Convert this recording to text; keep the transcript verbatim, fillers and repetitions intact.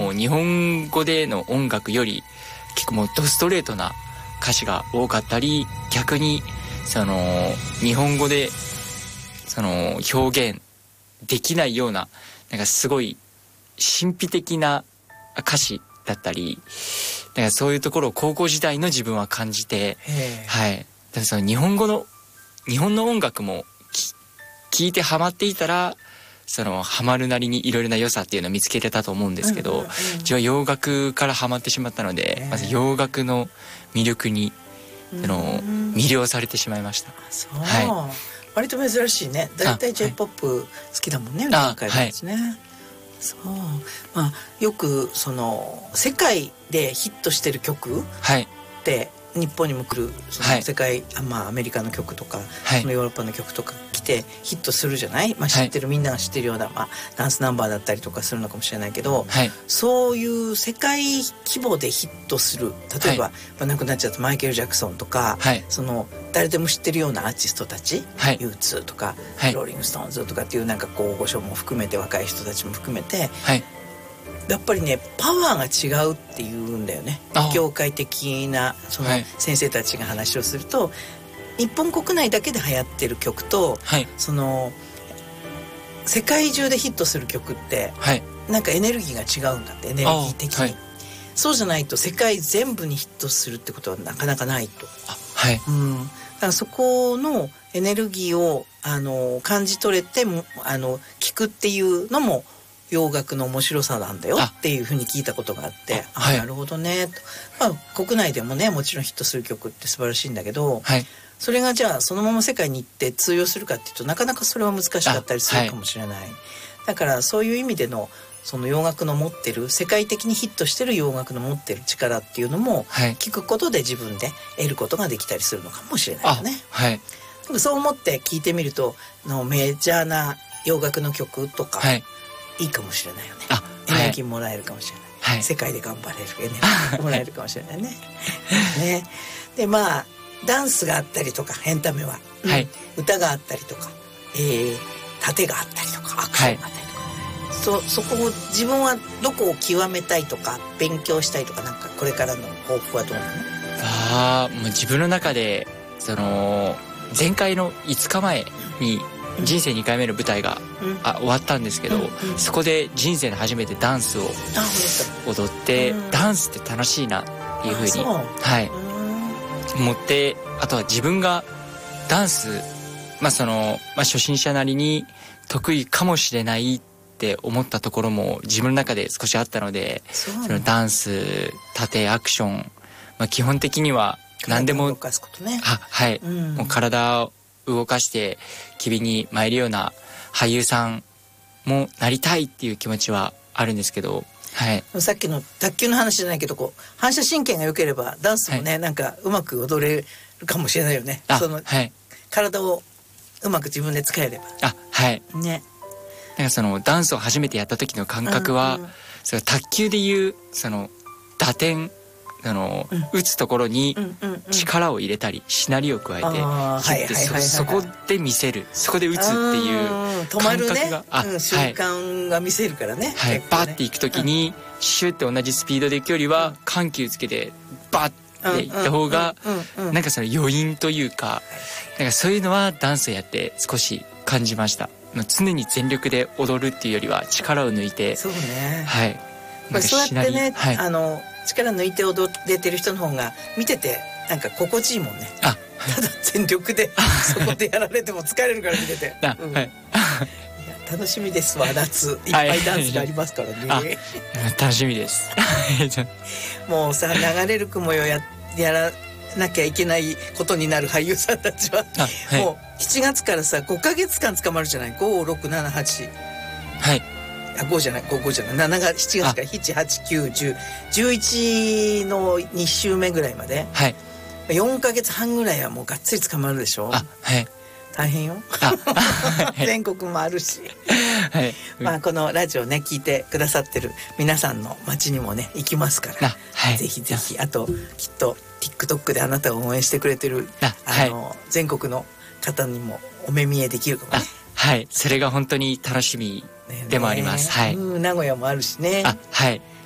もう日本語での音楽より結構もうドストレートな歌詞が多かったり、逆にその日本語でその表現できないようななんかすごい神秘的な歌詞だったり、だからそういうところを高校時代の自分は感じて、はい。だからその日本語の日本の音楽も聴いてハマっていたら、そのハマるなりにいろいろな良さっていうのを見つけてたと思うんですけど、うんうんうん、自分は洋楽からハマってしまったので、まず洋楽の魅力にその魅了されてしまいました。 そう、はい、割と珍しいね。だいたい J-ポップ 好きだもんね、今回ですね。そう、まあ、よくその世界でヒットしてる曲って、はい、日本にも来るその世界、はい、まあ、アメリカの曲とか、はい、そのヨーロッパの曲とか来てヒットするじゃない、まあ、知ってる、はい、みんなが知ってるような、まあ、ダンスナンバーだったりとかするのかもしれないけど、はい、そういう世界規模でヒットする、例えば、はい、まあ、亡くなっちゃったマイケル・ジャクソンとか、はい、その誰でも知ってるようなアーティストたち、はい、ユーツー とか、はい、ローリング・ストーンズとかっていうなんかこう大御所も含めて若い人たちも含めて、はい、やっぱりねパワーが違うっていうんだよね。業界的なその先生たちが話をすると、はい、日本国内だけで流行ってる曲と、はい、その世界中でヒットする曲って、はい、なんかエネルギーが違うんだって、エネルギー的に、はい、そうじゃないと世界全部にヒットするってことはなかなかないと。あ、はい、うん、だからそこのエネルギーをあの感じ取れてあの聞くっていうのも洋楽の面白さなんだよっていうふうに聞いたことがあって、あ、はい、あ、なるほどねと、まあ、国内でもねもちろんヒットする曲って素晴らしいんだけど、はい、それがじゃあそのまま世界に行って通用するかっていうとなかなかそれは難しかったりするかもしれない、はい、だからそういう意味でのその洋楽の持ってる世界的にヒットしてる洋楽の持ってる力っていうのも、はい、聞くことで自分で得ることができたりするのかもしれないよね。はい、そう思って聞いてみるとのメジャーな洋楽の曲とか、はい、いいかもしれないよね。あ、エネルギーもらえるかもしれない、はい、世界で頑張れるエネルギーもらえるかもしれないね。ね、でまあダンスがあったりとかエンタメは、はい、うん、歌があったりとか、えー、盾があったりとかアクションがあったりとか、はい、そ, そこを自分はどこを極めたいとか勉強したいとか、なんかこれからの抱負はどうなの？ ああ、もう自分の中でその前回のいつかまえに人生にかいめの舞台が、うん、あ終わったんですけど、うんうん、そこで人生で初めてダンスを踊って、うん、ダンスって楽しいなっていうふうに、はい、思って、あとは自分がダンス、まあそのまあ、初心者なりに得意かもしれないって思ったところも自分の中で少しあったので、そのダンス、盾、アクション、まあ、基本的には何でも動かすことね。 は、はい、うん、もう体を動かして機微に参るような俳優さんもなりたいっていう気持ちはあるんですけど、はい、 さっきの卓球の話じゃないけど、こう反射神経が良ければダンスもね、はい、なんかうまく踊れるかもしれないよね。その、はい、体をうまく自分で使えれば。 あ、はいね。 なんかそのダンスを初めてやった時の感覚は、うんうん、その卓球でいうその打点、あの、うん、打つところに力を入れたりしなりを加えて、そこで見せる、そこで打つっていう感覚が、 止まるね、あ、うん、瞬間が見せるからね、 はい、ね、バーっていくときに、うん、シュッて同じスピードでいくよりは、うん、緩急つけてバーっていった方が、なんかその余韻というか、なんかそういうのはダンスやって少し感じました。常に全力で踊るっていうよりは力を抜いて、 そうね、 はい、 まあ、そうやってね、はい、あの力抜いて踊ってる人の方が見ててなんか心地いいもんね。あ、ただ全力でそこでやられても疲れるから見てて、うん、はい、いや楽しみですわ。夏いっぱいダンスがありますからね。 楽しみですもうさ、流れる雲よ や, やらなきゃいけないことになる俳優さんたちは、はい、もうしちがつからさごかげつかん捕まるじゃない。ご、ろく、なな、はち、はい、あ、ごじゃない、ご、ごじゃない、なながしちがつからなな、はち、きゅう、じゅう、じゅういちのに週目ぐらいまで、はい、よんかげつはんぐらいはもうがっつり捕まるでしょ。あ、はい、大変よ。全国もあるし、はい、まあ、このラジオね聞いてくださってる皆さんの街にもね行きますから、はい、ぜひぜひ。あときっと TikTok であなたを応援してくれてる あ, あの、はい、全国の方にもお目見えできるかもね。 はい、それが本当に楽しみでもあります、ね、はい、 うん、名古屋もあるしね。 あ、はい、